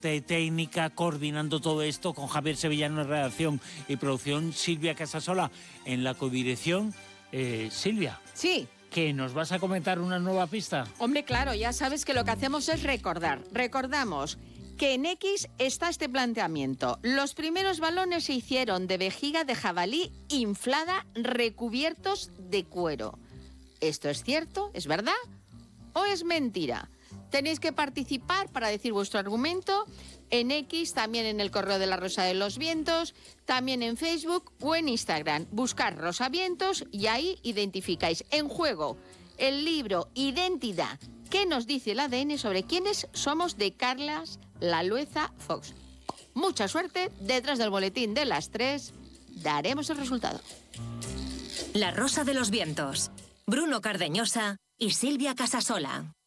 parte técnica, coordinando todo esto con Javier Sevillano en redacción y producción, Silvia Casasola en la codirección. Silvia. Sí. ¿Que nos vas a comentar una nueva pista? Hombre, claro, ya sabes que lo que hacemos es recordar. Recordamos que en X está este planteamiento. Los primeros balones se hicieron de vejiga de jabalí inflada, recubiertos de cuero. ¿Esto es cierto? ¿Es verdad? ¿O es mentira? Tenéis que participar para decir vuestro argumento en X, también en el correo de la Rosa de los Vientos, también en Facebook o en Instagram. Buscar Rosa Vientos y ahí identificáis. En juego, el libro Identidad, ¿qué nos dice el ADN sobre quiénes somos? De Carlas Lalueza Fox. Mucha suerte, detrás del boletín de las 3 daremos el resultado. La Rosa de los Vientos, Bruno Cardeñosa y Silvia Casasola.